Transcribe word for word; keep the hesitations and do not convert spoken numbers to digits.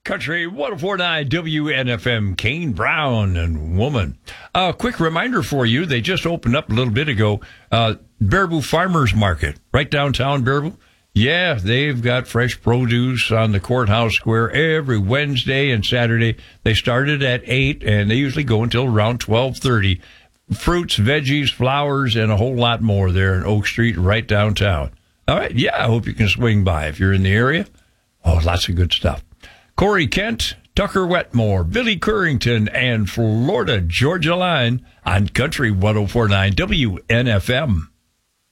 Country one oh four point nine W N F M, Kane Brown and Woman. A uh, quick reminder for you, they just opened up a little bit ago, uh, Baraboo Farmers Market, right downtown Baraboo. Yeah, they've got fresh produce on the Courthouse Square every Wednesday and Saturday. They started at eight, and they usually go until around twelve thirty. Fruits, veggies, flowers, and a whole lot more there in Oak Street, right downtown. All right, yeah, I hope you can swing by if you're in the area. Oh, lots of good stuff. Corey Kent, Tucker Wetmore, Billy Currington, and Florida Georgia Line on Country one oh four point nine W N F M.